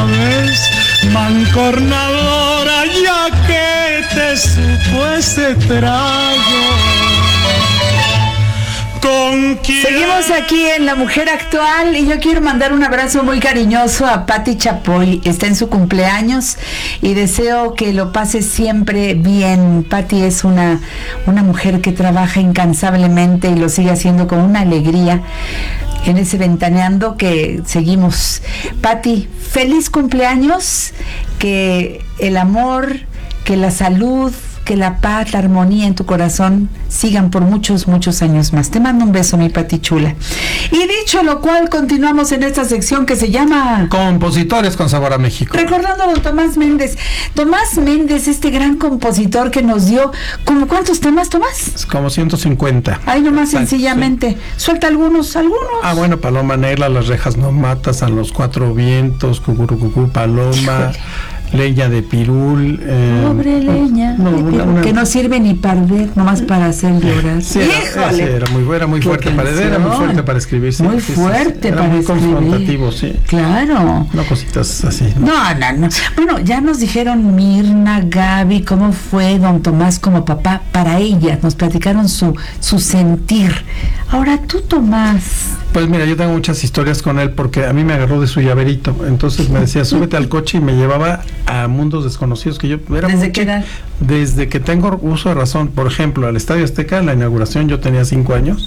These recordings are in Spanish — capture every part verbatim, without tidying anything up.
sabes, mancornadora, ya que te supo ese trago. ¿Con quién? Seguimos aquí en La Mujer Actual y yo quiero mandar un abrazo muy cariñoso a Patti Chapoy. Está en su cumpleaños y deseo que lo pase siempre bien. Patti es una, una mujer que trabaja incansablemente y lo sigue haciendo con una alegría en ese Ventaneando que seguimos. Patti, feliz cumpleaños, que el amor, que la salud, que la paz, la armonía en tu corazón sigan por muchos, muchos años más. Te mando un beso, mi Pati chula. Y dicho lo cual, continuamos en esta sección que se llama Compositores con Sabor a México. Recordando a don Tomás Méndez. Tomás Méndez, este gran compositor que nos dio, ¿como cuántos temas, Tomás? Como ciento cincuenta. Ahí nomás Exacto, sencillamente. Sí. Suelta algunos, algunos. Ah, bueno, Paloma Negra, Las rejas no matas, A los cuatro vientos, Cucurucucú, Paloma. Híjole. Leña de pirul. Eh, Pobre leña no, de pirul, una, una, que no sirve ni para ver, nomás para hacer llorar. Sí, era, sí, era muy buena, muy fuerte para leer, era muy fuerte para escribir. Sí, muy sí, fuerte sí, para muy escribir. confrontativo, sí. Claro. No cositas así. No, no, no. Bueno, ya nos dijeron Mirna, Gaby, cómo fue don Tomás como papá para ellas. Nos platicaron su, su sentir. Ahora tú, Tomás. Pues mira, yo tengo muchas historias con él porque a mí me agarró de su llaverito. Entonces me decía, súbete al coche y me llevaba a mundos desconocidos que yo era ¿Desde muy qué edad? Desde que tengo uso de razón. Por ejemplo, al Estadio Azteca, en la inauguración yo tenía cinco años.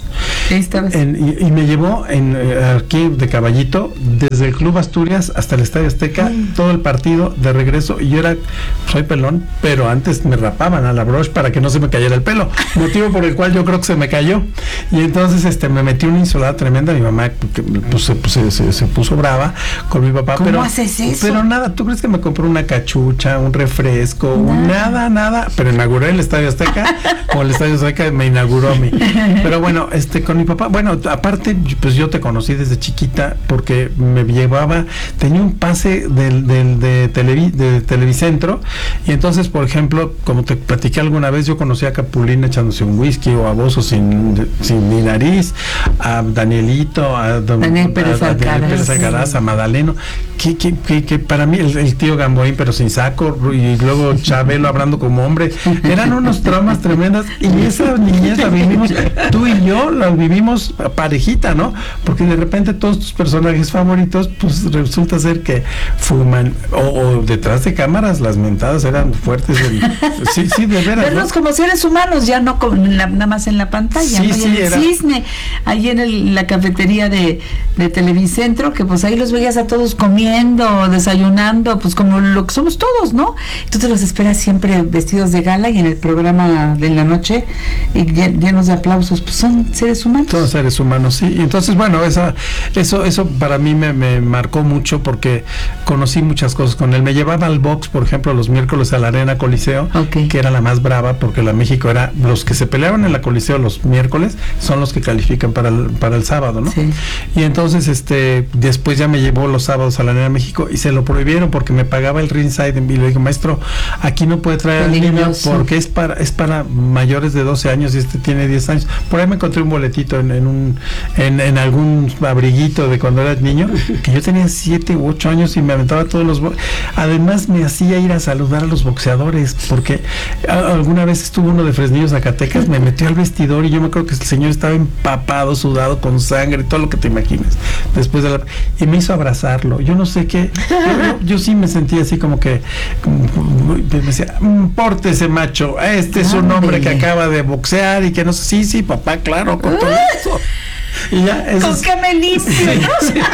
En, y, y me llevó en, aquí de caballito, desde el Club Asturias hasta el Estadio Azteca, mm. todo el partido de regreso. Y yo era, soy pelón, pero antes me rapaban a la broche para que no se me cayera el pelo. Motivo por el cual yo creo que se me cayó. Y entonces este me metí una insolada tremenda. Mi mamá pues, se, se, se, se puso brava con mi papá. ¿Cómo pero, haces eso? Pero nada, ¿tú crees que me compró una cachucha, un refresco? Nada, nada. nada pero inauguré el Estadio Azteca, o el Estadio Azteca me inauguró a mí. Pero bueno, este con mi papá, bueno, aparte, pues yo te conocí desde chiquita porque me llevaba, tenía un pase del, del de, televi, de Televicentro, y entonces, por ejemplo, como te platiqué alguna vez, yo conocí a Capulina echándose un whisky, o a Bozo sin, sin ni nariz, a Danielito, a Don, Daniel Pérez Alcaraz, a Madaleno, que, que, que, que para mí el, el tío Gamboín, pero sin saco, y luego Chabelo hablando como hombre, eran unos traumas tremendas, y esa niñez la vivimos, tú y yo la vivimos parejita, ¿no? Porque de repente todos tus personajes favoritos, pues resulta ser que fuman, o, o detrás de cámaras las mentadas eran fuertes. En, sí, sí, de veras. Verlos, ¿no? Como seres humanos, ya no como la, nada más en la pantalla, sí, ¿no? Sí, el era. Cisne, ahí en el, la cafetería de, de Televicentro, que pues ahí los veías a todos comiendo, desayunando, pues como lo que somos todos, ¿no? Tú te los esperas siempre vestidos de gala, y en el programa de la noche y llenos de aplausos, pues son seres humanos. Son seres humanos, sí. Y entonces, bueno, esa, eso, eso para mí me, me marcó mucho porque conocí muchas cosas con él. Me llevaba al box, por ejemplo, los miércoles a la Arena Coliseo, okay. que era la más brava, porque la México era, los que se peleaban en la Coliseo los miércoles son los que califican para el, para el sábado, ¿no? Sí. Y entonces, este, después ya me llevó los sábados a la Arena México y se lo prohibieron porque me pagaba el ringside, y le digo, maestro, aquí no puede traer al niño porque es para, es para mayores de doce años y este tiene diez años. Por ahí me encontré un boletito en, en un en, en algún abriguito de cuando era niño, que yo tenía siete u ocho años y me aventaba todos los bo- además me hacía ir a saludar a los boxeadores, porque a, alguna vez estuvo uno de Fresnillo, Zacatecas, me metió al vestidor y yo me acuerdo que el señor estaba empapado, sudado, con sangre, todo lo que te imagines, después de la, y me hizo abrazarlo, yo no sé qué, yo, yo sí me sentía así como que como, me decía, pórtese macho, este es un hombre que acaba de boxear y que no sé, sí, sí, papá, claro, con todo eso. Y ya, eso ¿con es, qué me limpio? Sí, sí.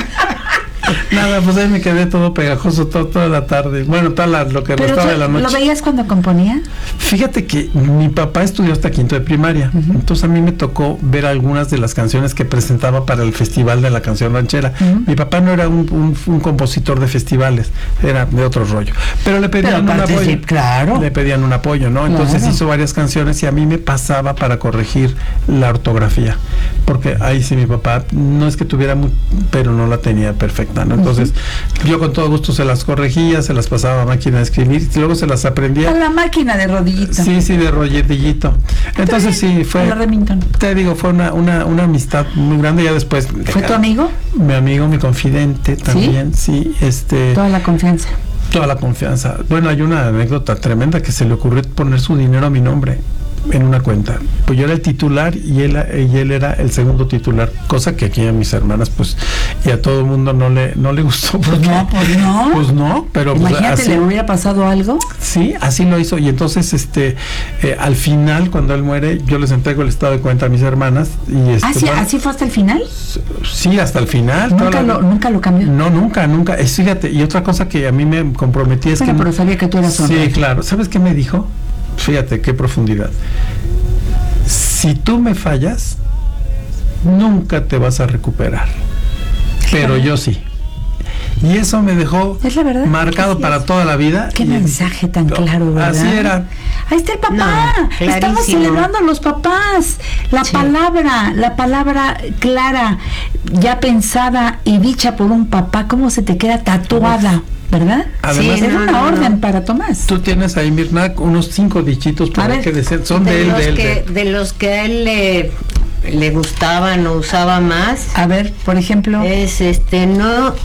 Nada, pues ahí me quedé todo pegajoso todo, toda la tarde. Bueno, toda la, lo que restaba de la noche. ¿Lo veías cuando componía? Fíjate que mi papá estudió hasta quinto de primaria, uh-huh. entonces a mí me tocó ver algunas de las canciones que presentaba para el Festival de la Canción Ranchera. Uh-huh. Mi papá no era un, un, un compositor de festivales, era de otro rollo, pero le pedían pero un apoyo. Sí, claro. Le pedían un apoyo, ¿no? Entonces claro. hizo varias canciones y a mí me pasaba para corregir la ortografía, porque ahí sí mi papá no es que tuviera muy, pero no la tenía perfecta. hermano. Entonces, uh-huh. yo con todo gusto se las corregía, se las pasaba a máquina de escribir y luego se las aprendía. A la máquina de rodillito. Sí, sí, de rodillito. Entonces sí, fue, te digo, fue una, una, una amistad muy grande. Ya después. ¿Fue tu amigo? Mi amigo, mi confidente también, sí, sí este. Toda la confianza. Toda la confianza. Bueno, hay una anécdota tremenda que se le ocurrió poner su dinero a mi nombre en una cuenta. Pues yo era el titular y él, y él era el segundo titular, cosa que aquí a mis hermanas pues y a todo el mundo no le no le gustó. Pues no, pues no. Pues no, pero imagínate, pues, así, ¿le hubiera pasado algo? Sí, así lo hizo. Y entonces este eh, al final, cuando él muere, yo les entrego el estado de cuenta a mis hermanas. Y este, ¿Ah, sí, bueno, así fue hasta el final? Sí, hasta el final. ¿Nunca, la, lo, ¿Nunca lo cambió? No, nunca, nunca. Es, fíjate, y otra cosa que a mí me comprometí es bueno, que... pero sabía que tú eras Sí, honrado. Claro. ¿Sabes qué me dijo? Fíjate, qué profundidad. Si tú me fallas, nunca te vas a recuperar. Pero yo sí. Y eso me dejó ¿Es la verdad? marcado para es. toda la vida. Qué y mensaje tan claro, ¿verdad? Así era. Ahí está el papá. No, estamos celebrando a los papás. La sí. palabra, la palabra clara, ya pensada y dicha por un papá, ¿cómo se te queda tatuada? ¿Verdad? Además, sí, era no, una no, orden no. para Tomás. Tú tienes ahí, Mirna, unos cinco dichitos para que decir, son de, de él, los de él. Que, de... de los que a él le, le gustaban o usaba más. A ver, por ejemplo. Es este, no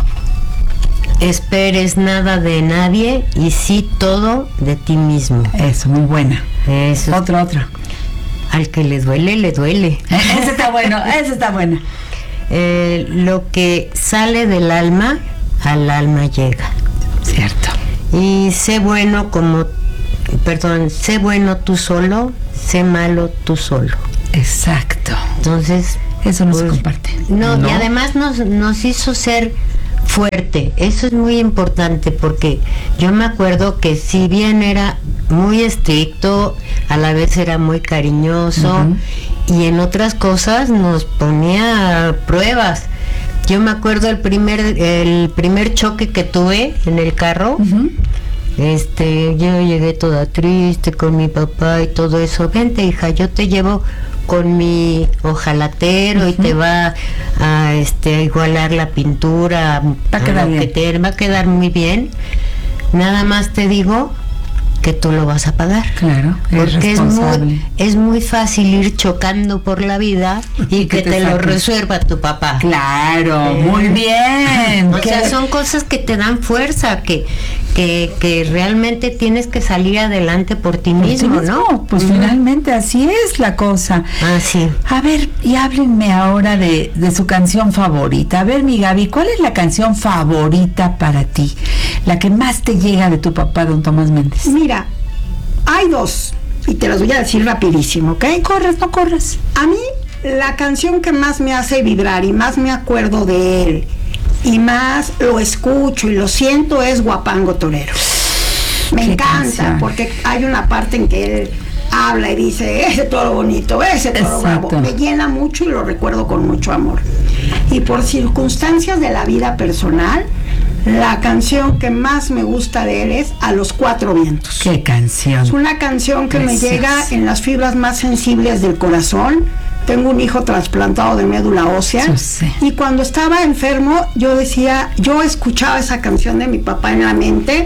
esperes nada de nadie y sí todo de ti mismo. Eso, muy buena. Eso. Otra, otra. Al que le duele, le duele. Ese está bueno, ese está bueno. Eh, lo que sale del alma, al alma llega. Cierto. Y sé bueno como, perdón, sé bueno tú solo, sé malo tú solo. Exacto. Entonces, eso no pues, se comparte. No, no, y además nos, nos hizo ser fuerte. Eso es muy importante porque yo me acuerdo que si bien era muy estricto, a la vez era muy cariñoso uh-huh. y en otras cosas nos ponía pruebas. Yo me acuerdo el primer el primer choque que tuve en el carro. Uh-huh. Este, yo llegué toda triste con mi papá y todo eso. Vente, hija, yo te llevo con mi hojalatero uh-huh. y te va a este a igualar la pintura. Va a quedar bien. Que te, va a quedar muy bien. Nada más te digo que tú lo vas a pagar. Claro, porque es muy, es muy fácil ir chocando por la vida y que, que te, te lo resuelva tu papá. Claro, eh, muy bien. O sea, son cosas que te dan fuerza, que que, que realmente tienes que salir adelante por ti por mismo, mismo, ¿no? Pues uh-huh. finalmente así es la cosa. Ah, sí. A ver, y háblenme ahora de, de su canción favorita. A ver, mi Gaby, ¿cuál es la canción favorita para ti? La que más te llega de tu papá, don Tomás Méndez. Mira, hay dos, y te las voy a decir rapidísimo, ¿ok? Corres, no corres. A mí, la canción que más me hace vibrar y más me acuerdo de él, y más lo escucho y lo siento, es Guapango Torero. Me Qué encanta, canción. Porque hay una parte en que él habla y dice, ese toro bonito, ese toro bravo. Me llena mucho y lo recuerdo con mucho amor. Y por circunstancias de la vida personal, la canción que más me gusta de él es A los Cuatro Vientos. ¡Qué canción! Es una canción que Preciosa. me llega en las fibras más sensibles del corazón. Tengo un hijo trasplantado de médula ósea sí. y cuando estaba enfermo yo decía, yo escuchaba esa canción de mi papá en la mente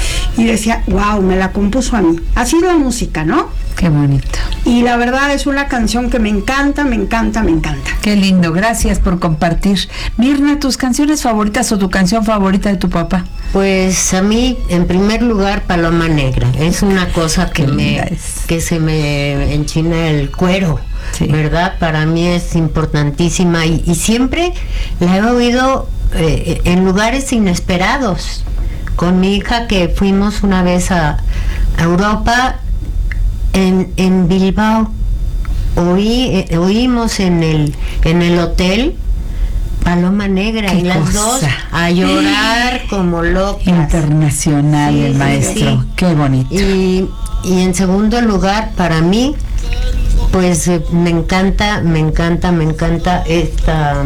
y decía, wow, me la compuso a mí. Así es la música, ¿no? Qué bonito. Y la verdad es una canción que me encanta, me encanta, me encanta. Qué lindo, gracias por compartir. Mirna, ¿tus canciones favoritas o tu canción favorita de tu papá? Pues a mí, en primer lugar, Paloma Negra. Es una cosa que me que se me enchina el cuero, sí. ¿verdad? Para mí es importantísima y, y siempre la he oído eh, en lugares inesperados. Con mi hija que fuimos una vez a, a Europa, en, en Bilbao, oí, eh, oímos en el en el hotel Paloma Negra Qué y las cosa. dos a llorar como locas. Internacional sí, el maestro, sí. Qué bonito. Y, y en segundo lugar, para mí, pues eh, me encanta, me encanta, me encanta esta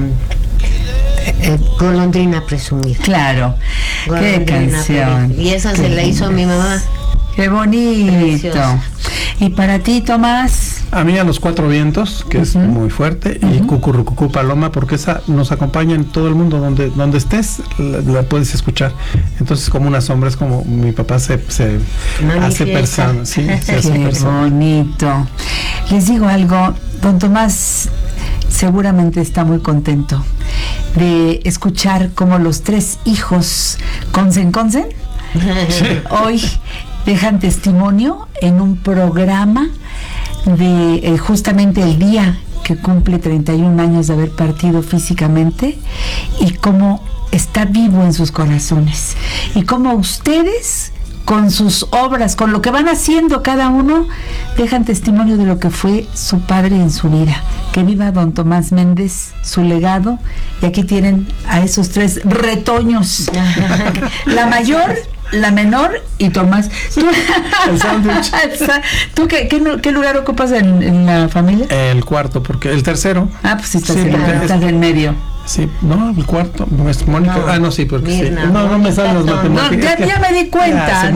eh, Golondrina Presumida. Claro, Golondrina qué canción. Presumida. Y esa qué se la hizo a mi mamá. Qué bonito. Precioso. Y para ti, Tomás. A mí a Los Cuatro Vientos, que uh-huh. es muy fuerte, uh-huh. y Cucurrucucú Paloma, porque esa nos acompaña en todo el mundo, donde donde estés, la, la puedes escuchar. Entonces, como una sombra, es como mi papá se, se hace persona. Sí, se hace Qué persona. bonito. Les digo algo, don Tomás seguramente está muy contento de escuchar cómo los tres hijos Consen Consen sí. hoy dejan testimonio en un programa de eh, justamente el día que cumple treinta y un años de haber partido físicamente, y cómo está vivo en sus corazones, y cómo ustedes con sus obras, con lo que van haciendo cada uno, dejan testimonio de lo que fue su padre en su vida. Que viva don Tomás Méndez, su legado. Y aquí tienen a esos tres retoños. La mayor, la menor y Tomás. ¿Tú, el sándwich. ¿Tú qué, qué, qué lugar ocupas en, en la familia? El cuarto, porque el tercero. Ah, pues sí, estás, sí, en, estás en medio. Sí, no, el cuarto, es Mónica. No, ah, no, sí, porque Mirna, sí. No, no me salen las matemáticas. No, ya, ya me di cuenta,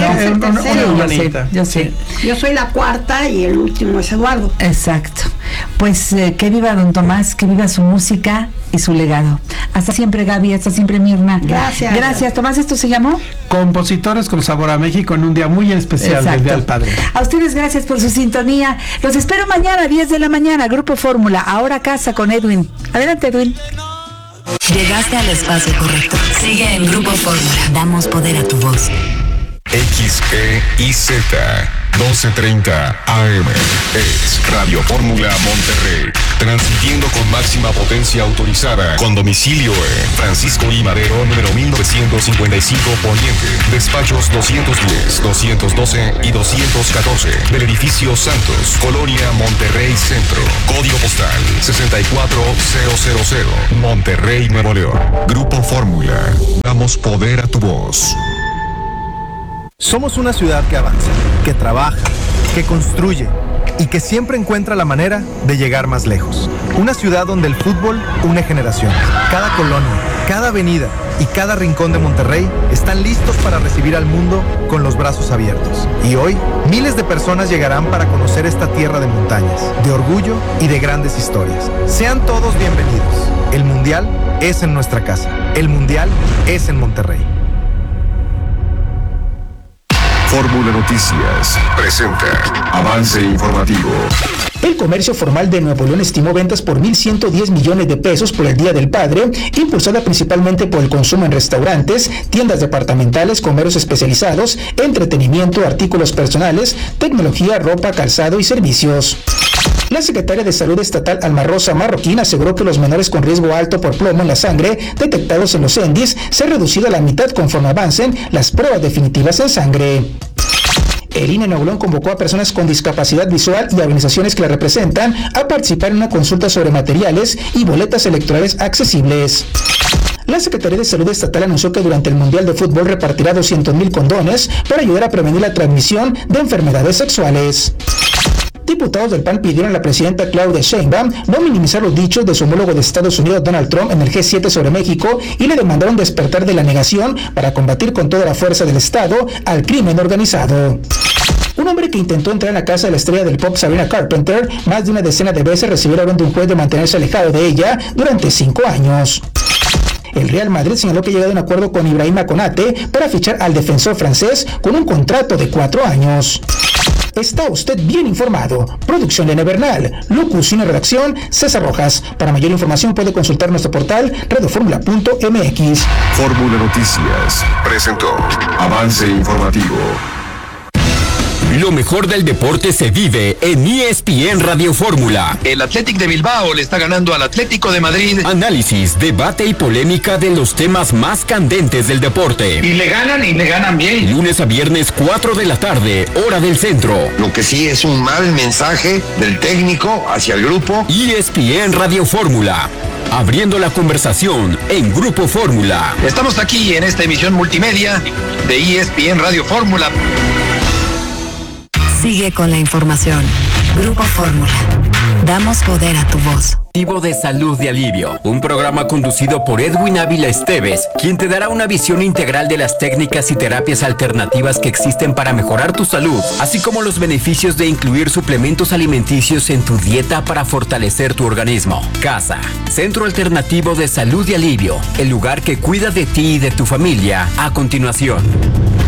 déjalo. Yo sé. Yo soy la cuarta y el último es Eduardo. Exacto. Pues eh, que viva don Tomás, que viva su música y su legado. Hasta siempre, Gaby, hasta siempre, Mirna. Gracias. Gracias, Tomás. ¿Esto se llamó? Compositores con sabor a México, en un día muy especial. Exacto. Del Día del Padre. A ustedes gracias por su sintonía. Los espero mañana a diez de la mañana, Grupo Fórmula, Ahora Casa con Edwin. Adelante, Edwin. Llegaste al espacio correcto. Sigue en Grupo Fórmula. Damos poder a tu voz. X E I Z doce treinta A M es Radio Fórmula Monterrey, transmitiendo con máxima potencia autorizada, con domicilio en Francisco I. Madero, número mil novecientos cincuenta y cinco Poniente, despachos doscientos diez, doscientos doce y doscientos catorce, del edificio Santos, Colonia Monterrey Centro, código postal sesenta y cuatro mil, Monterrey, Nuevo León. Grupo Fórmula, damos poder a tu voz. Somos una ciudad que avanza, que trabaja, que construye y que siempre encuentra la manera de llegar más lejos. Una ciudad donde el fútbol une generaciones. Cada colonia, cada avenida y cada rincón de Monterrey están listos para recibir al mundo con los brazos abiertos. Y hoy, miles de personas llegarán para conocer esta tierra de montañas, de orgullo y de grandes historias. Sean todos bienvenidos. El Mundial es en nuestra casa. El Mundial es en Monterrey. Fórmula Noticias presenta Avance Informativo. El comercio formal de Nuevo León estimó ventas por mil ciento diez millones de pesos por el Día del Padre, impulsada principalmente por el consumo en restaurantes, tiendas departamentales, comercios especializados, entretenimiento, artículos personales, tecnología, ropa, calzado y servicios. La secretaria de Salud Estatal, Alma Rosa Marroquín, aseguró que los menores con riesgo alto por plomo en la sangre detectados en los E N D I S se han reducido a la mitad conforme avancen las pruebas definitivas en sangre. El I N E Nuevo León convocó a personas con discapacidad visual y organizaciones que la representan a participar en una consulta sobre materiales y boletas electorales accesibles. La Secretaría de Salud Estatal anunció que durante el Mundial de Fútbol repartirá doscientos mil condones para ayudar a prevenir la transmisión de enfermedades sexuales. Diputados del P A N pidieron a la presidenta Claudia Sheinbaum no minimizar los dichos de su homólogo de Estados Unidos, Donald Trump, en el G siete sobre México, y le demandaron despertar de la negación para combatir con toda la fuerza del Estado al crimen organizado. Un hombre que intentó entrar en la casa de la estrella del pop Sabrina Carpenter más de una decena de veces recibió la orden de un juez de mantenerse alejado de ella durante cinco años. El Real Madrid señaló que ha llegado a un acuerdo con Ibrahima Konate para fichar al defensor francés con un contrato de cuatro años. Está usted bien informado. Producción de Bernal, locución y redacción César Rojas. Para mayor información puede consultar nuestro portal radioformula punto m x. Fórmula Noticias presentó Avance Informativo. Lo mejor del deporte se vive en E S P N Radio Fórmula. El Athletic de Bilbao le está ganando al Atlético de Madrid. Análisis, debate y polémica de los temas más candentes del deporte. Y le ganan y le ganan bien. Lunes a viernes, cuatro de la tarde, hora del centro. Lo que sí es un mal mensaje del técnico hacia el grupo. E S P N Radio Fórmula. Abriendo la conversación en Grupo Fórmula. Estamos aquí en esta emisión multimedia de E S P N Radio Fórmula. Sigue con la información. Grupo Fórmula. Damos poder a tu voz. Alternativo de Salud de Alivio, un programa conducido por Edwin Ávila Esteves, quien te dará una visión integral de las técnicas y terapias alternativas que existen para mejorar tu salud, así como los beneficios de incluir suplementos alimenticios en tu dieta para fortalecer tu organismo. CASA, Centro Alternativo de Salud y Alivio, el lugar que cuida de ti y de tu familia. A continuación.